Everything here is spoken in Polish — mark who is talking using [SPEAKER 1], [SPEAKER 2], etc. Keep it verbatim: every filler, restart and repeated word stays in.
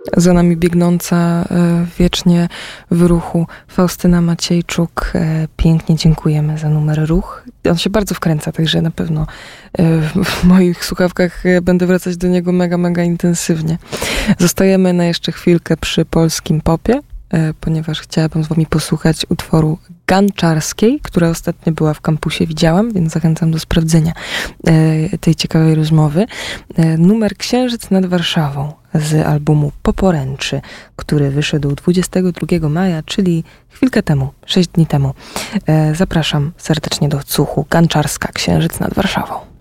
[SPEAKER 1] Za nami biegnąca e, wiecznie w ruchu Faustyna Maciejczuk. E, pięknie dziękujemy za numer Ruch. On się bardzo wkręca, także na pewno e, w moich słuchawkach e, będę wracać do niego mega, mega intensywnie. Zostajemy na jeszcze chwilkę przy polskim popie, e, ponieważ chciałabym z wami posłuchać utworu Ganczarskiej, która ostatnio była w kampusie, widziałam, więc zachęcam do sprawdzenia e, tej ciekawej rozmowy. E, numer Księżyc nad Warszawą z albumu Poporęczy, który wyszedł dwudziestego drugiego maja, czyli chwilkę temu, sześć dni temu. E, zapraszam serdecznie do odsłuchu. Ganczarska, Księżyc nad Warszawą.